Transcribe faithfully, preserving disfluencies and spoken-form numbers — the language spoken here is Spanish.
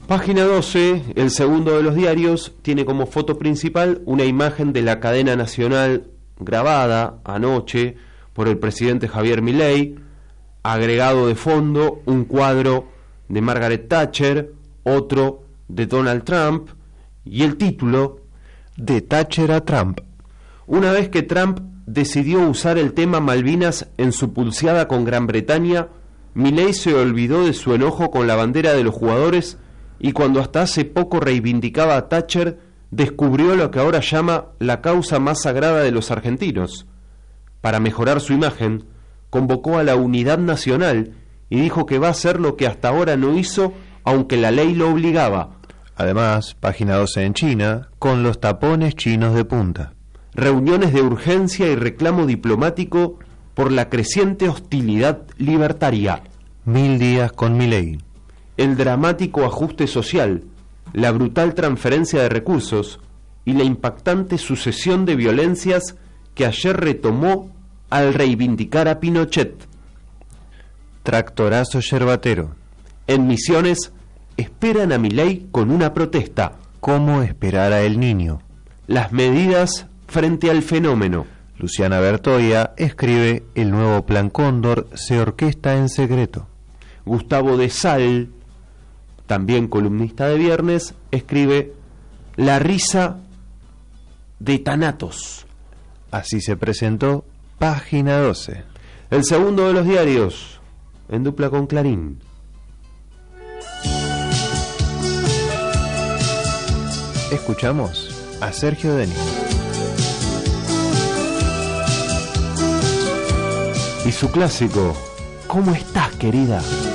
Página doce, el segundo de los diarios, tiene como foto principal una imagen de la cadena nacional grabada anoche por el presidente Javier Milei, agregado de fondo un cuadro de Margaret Thatcher, otro de Donald Trump y el título De Thatcher a Trump. Una vez que Trump decidió usar el tema Malvinas en su pulseada con Gran Bretaña, Milei se olvidó de su enojo con la bandera de los jugadores y cuando hasta hace poco reivindicaba a Thatcher, descubrió lo que ahora llama la causa más sagrada de los argentinos. Para mejorar su imagen, convocó a la unidad nacional y dijo que va a hacer lo que hasta ahora no hizo, aunque la ley lo obligaba. Además, página doce en China, con los tapones chinos de punta. Reuniones de urgencia y reclamo diplomático por la creciente hostilidad libertaria. Mil días con Milei. El dramático ajuste social, la brutal transferencia de recursos y la impactante sucesión de violencias que ayer retomó al reivindicar a Pinochet. Tractorazo yerbatero. En Misiones esperan a Milei con una protesta. ¿Cómo esperar a el niño? Las medidas frente al fenómeno. Luciana Bertoia escribe El nuevo Plan Cóndor se orquesta en secreto. Gustavo de Sal, también columnista de Viernes, escribe La risa de Thanatos. Así se presentó Página doce. El segundo de los diarios, en dupla con Clarín. Escuchamos a Sergio Denis. Y su clásico, ¿cómo estás, querida?